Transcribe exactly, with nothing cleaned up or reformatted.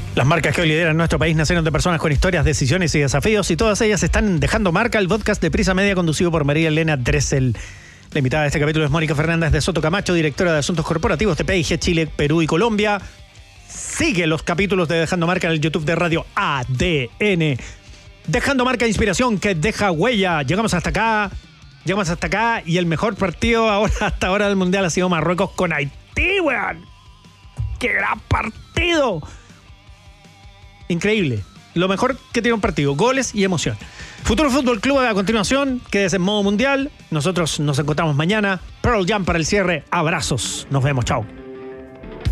Las marcas que hoy lideran nuestro país nacieron de personas con historias, decisiones y desafíos, y todas ellas están dejando marca. El podcast de Prisa Media, conducido por María Elena Dressel. La invitada de este capítulo es Mónica Fernández de Soto Camacho, directora de Asuntos Corporativos de P I G Chile, Perú y Colombia. Sigue los capítulos de Dejando Marca en el YouTube de Radio A D N. Dejando Marca, inspiración que deja huella. Llegamos hasta acá, llegamos hasta acá, y el mejor partido ahora, hasta ahora del Mundial ha sido Marruecos con Haití, weón. ¡Qué gran partido! Increíble. Lo mejor que tiene un partido. Goles y emoción. Futuro Fútbol Club a continuación. Quédese en modo mundial. Nosotros nos encontramos mañana. Pearl Jam para el cierre. Abrazos. Nos vemos. Chao.